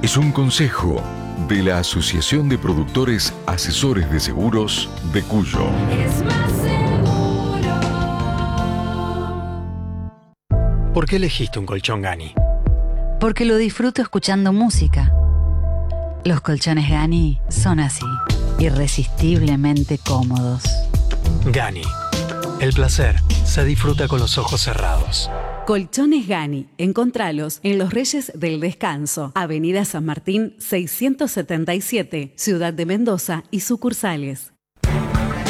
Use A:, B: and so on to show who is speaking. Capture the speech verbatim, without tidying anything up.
A: es un consejo de la Asociación de Productores Asesores de Seguros de Cuyo.
B: Es más seguro.
C: ¿Por qué elegiste un colchón Gani?
D: Porque lo disfruto escuchando música. Los colchones Gani son así, irresistiblemente cómodos.
C: Gani. El placer se disfruta con los ojos cerrados.
E: Colchones Gani. Encontralos en Los Reyes del Descanso, Avenida San Martín seiscientos setenta y siete, Ciudad de Mendoza y sucursales.